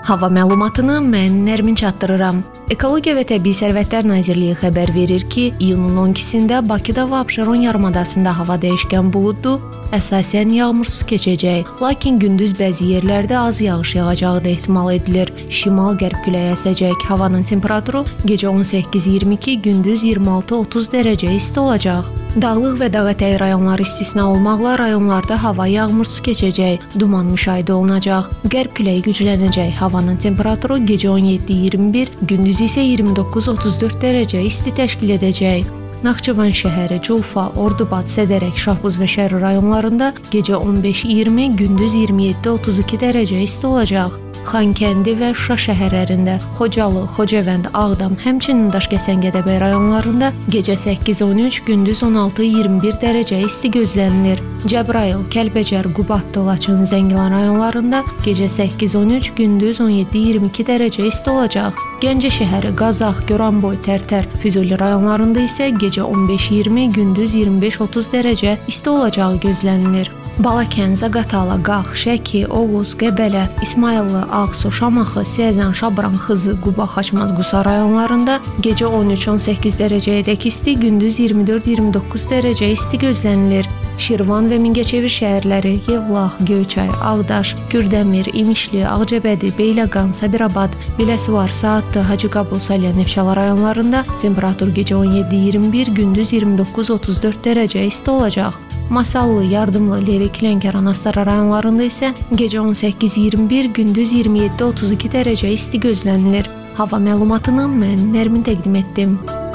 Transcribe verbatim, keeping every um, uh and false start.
Hava məlumatını mən Nərmin çatdırıram. Ekologiya və Təbii Sərvətlər Nazirliyi xəbər verir ki, iyunun on ikisində Bakıda və Abşeron yarımadasında hava dəyişkən buludlu, əsasən yağmursuz keçəcək, lakin gündüz bəzi yerlərdə az yağış yağacağı da ehtimal edilir. Şimal-qərb küləyi əsəcək, havanın temperaturu gecə on səkkiz iyirmi iki, gündüz iyirmi altı otuz dərəcə isti olacaq. Dağlıq və dağətəyi rayonlar istisna olmaqla rayonlarda hava yağmursuz keçəcək, duman müşahidə olunacaq. Qərb küləyi güclənəcək, havanın temperaturu gecə on yeddi iyirmi bir, gündüz isə iyirmi doqquz otuz dörd dərəcə isti təşkil edəcək. Naxçıvan şəhəri, Culfa, Ordubad, Sədərək, Şahbuz və Şərri rayonlarında gecə on beş iyirmi, gündüz iyirmi yeddi otuz iki dərəcə isti olacaq. Xankəndi və Şuşa şəhərlərində, Xocalı, Xocavənd, Ağdam, həmçinin Daşkəsən-Gədəbəy rayonlarında gecə səkkiz on üç, gündüz on altı iyirmi bir dərəcə isti gözlənilir. Cəbrayıl, Kəlbəcər, Qubadlı, Laçın, Zəngilan rayonlarında gecə səkkiz on üç, gündüz on yeddi iyirmi iki dərəcə isti olacaq. Gəncə şəhəri, Qazax, Goranboy, Tərtər, Füzuli rayonlarında isə gecə on beş iyirmi, gündüz iyirmi beş otuz dərəcə isti olacağı gözlənilir. Balakən, Zaqatala, Qax, Şəki, Oğuz, Qəbələ, İsmayıllı, Ağsu, Şamaxı, Siyəzən, Şabran, Xızı, Quba, Xaçmaz, Qusa rayonlarında gecə on üç on səkkiz dərəcəyədək isti, gündüz iyirmi dörd iyirmi doqquz dərəcə isti gözlənilir. Şirvan və Mingəçevir şəhərləri, Yevlax, Göyçay, Ağdaş, Kürdəmir, İmişli, Ağcabədi, Beyləqan, Sabirabad, Biləsuvar, Saatlı, Hacıqabul, Salyan, Neftçala rayonlarında temperatur gecə on yeddi iyirmi bir, gündüz iyirmi doqquz otuz dörd dərəcə isti olacaq. Masallı, Yardımlı, Lerik, Lənkəran, Astara rayonlarında isə gecə on səkkiz iyirmi bir, gündüz iyirmi yeddi otuz iki dərəcə isti gözlənilir. Hava məlumatını mən Nərmin təqdim etdim.